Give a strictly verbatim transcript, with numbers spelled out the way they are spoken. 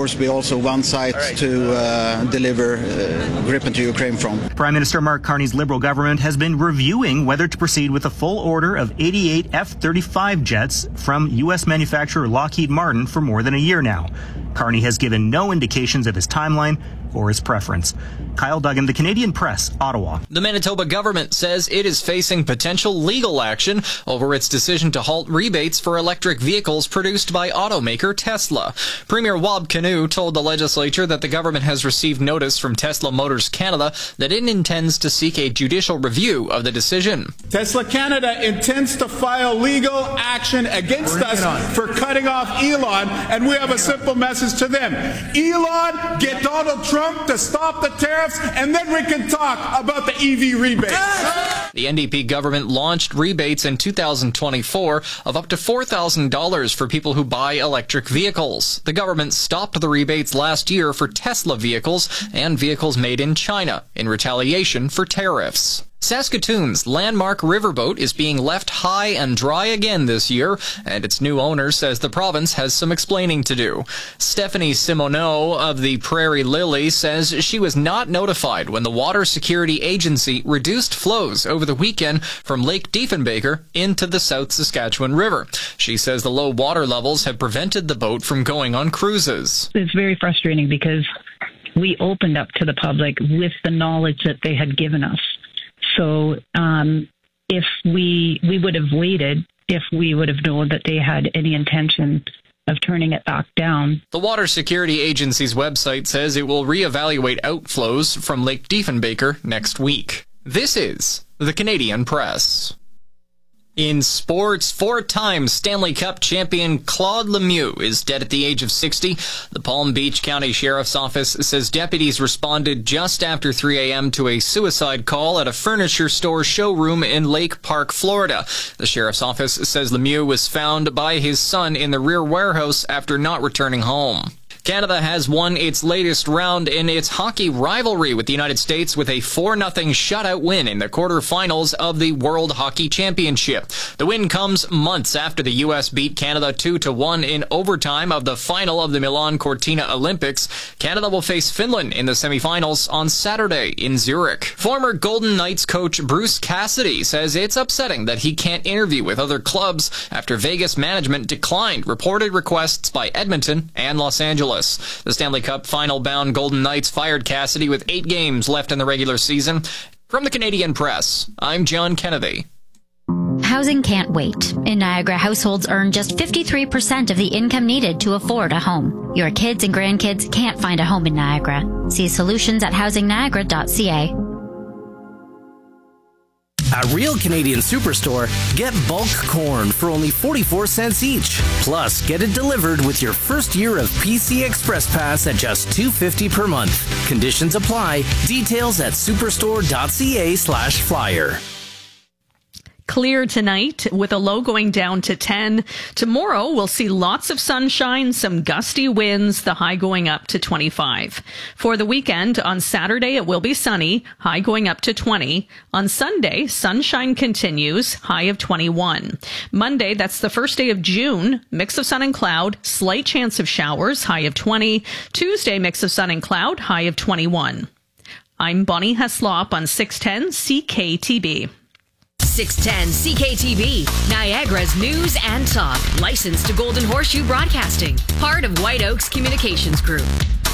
course, be also one site right. to uh, deliver uh, Gripen to Ukraine from. Prime Minister Mark Carney's Liberal government has been reviewing whether to proceed with a full order of eighty-eight F thirty-five jets from U S manufacturer Lockheed Martin for more than a year now. Carney has given no indications of his timeline or his preference. Kyle Duggan, The Canadian Press, Ottawa. The Manitoba government says it is facing potential legal action over its decision to halt rebates for electric vehicles produced by automaker Tesla. Premier Wab Kinew told the legislature that the government has received notice from Tesla Motors Canada that it intends to seek a judicial review of the decision. Tesla Canada intends to file legal action against Bring us for cutting off Elon, and we have a simple message to them. Elon, get Donald Trump to stop the tariffs, and then we can talk about the E V rebates. The N D P government launched rebates in two thousand twenty-four of up to four thousand dollars for people who buy electric vehicles. The government stopped the rebates last year for Tesla vehicles and vehicles made in China in retaliation for tariffs. Saskatoon's landmark riverboat is being left high and dry again this year, and its new owner says the province has some explaining to do. Stephanie Simoneau of the Prairie Lily says she was not notified when the Water Security Agency reduced flows over the weekend from Lake Diefenbaker into the South Saskatchewan River. She says the low water levels have prevented the boat from going on cruises. It's very frustrating because we opened up to the public with the knowledge that they had given us. So um, if we we would have waited, if we would have known that they had any intention of turning it back down. The Water Security Agency's website says it will reevaluate outflows from Lake Diefenbaker next week. This is The Canadian Press. In sports, four-time Stanley Cup champion Claude Lemieux is dead at the age of sixty. The Palm Beach County Sheriff's Office says deputies responded just after three a.m. to a suicide call at a furniture store showroom in Lake Park, Florida. The Sheriff's Office says Lemieux was found by his son in the rear warehouse after not returning home. Canada has won its latest round in its hockey rivalry with the United States with a four nothing shutout win in the quarterfinals of the World Hockey Championship. The win comes months after the U S beat Canada two to one in overtime of the final of the Milan Cortina Olympics. Canada will face Finland in the semifinals on Saturday in Zurich. Former Golden Knights coach Bruce Cassidy says it's upsetting that he can't interview with other clubs after Vegas management declined reported requests by Edmonton and Los Angeles. The Stanley Cup final-bound Golden Knights fired Cassidy with eight games left in the regular season. From the Canadian Press, I'm John Kennedy. Housing can't wait. In Niagara, households earn just fifty-three percent of the income needed to afford a home. Your kids and grandkids can't find a home in Niagara. See solutions at housing niagara dot c a. At Real Canadian Superstore, get bulk corn for only forty-four cents each. Plus, get it delivered with your first year of P C Express Pass at just two dollars and fifty cents per month. Conditions apply. Details at superstore dot c a slash flyer. Clear tonight with a low going down to ten. Tomorrow we'll see lots of sunshine, some gusty winds, the high going up to twenty-five. For the weekend, on Saturday it will be sunny, high going up to twenty. On Sunday, sunshine continues, high of twenty-one. Monday, that's the first day of June, mix of sun and cloud, slight chance of showers, high of twenty. Tuesday, mix of sun and cloud, high of twenty-one. I'm Bonnie Heslop on six ten C K T B. six ten C K T B, Niagara's news and talk. Licensed to Golden Horseshoe Broadcasting. Part of White Oaks Communications Group.